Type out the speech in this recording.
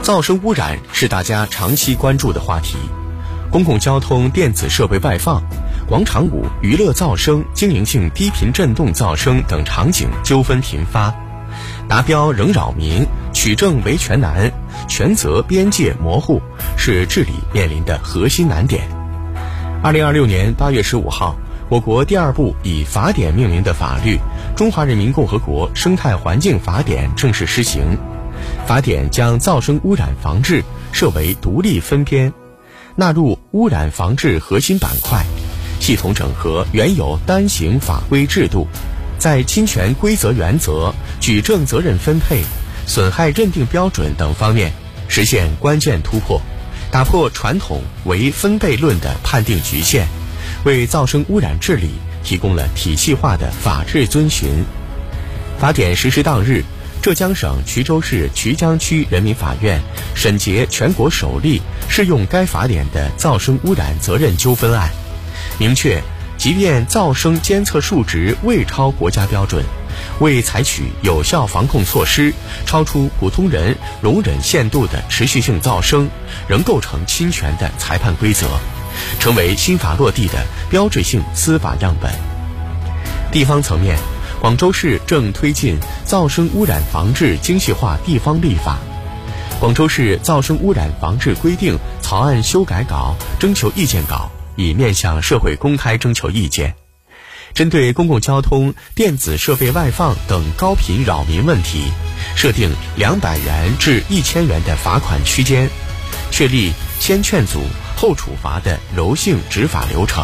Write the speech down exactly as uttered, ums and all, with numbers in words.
噪声污染是大家长期关注的话题。公共交通电子设备外放、广场舞、娱乐噪声、经营性低频振动噪声等场景纠纷频发，达标仍扰民，取证维权难，权责边界模糊，是治理面临的核心难点。二零二六年八月十五号，我国第二部以法典命名的法律《中华人民共和国生态环境法典》正式施行。法典将噪声污染防治设为独立分篇，纳入污染防治核心板块，系统整合原有单行法规制度，在侵权规则原则、举证责任分配、损害认定标准等方面实现关键突破，打破传统唯分贝论的判定局限，为噪声污染治理提供了体系化的法治遵循。法典实施当日，浙江省衢州市衢江区人民法院审结全国首例适用该法典的噪声污染责任纠纷案，明确即便噪声监测数值未超国家标准，未采取有效防控措施，超出普通人容忍限度的持续性噪声，仍构成侵权的裁判规则，成为新法落地的标志性司法样本。地方层面，广州市正推进噪声污染防治精细化地方立法，广州市噪声污染防治规定草案修改稿征求意见稿已面向社会公开征求意见。针对公共交通电子设备外放等高频扰民问题，设定两百元至一千元的罚款区间，确立先劝阻后处罚的柔性执法流程。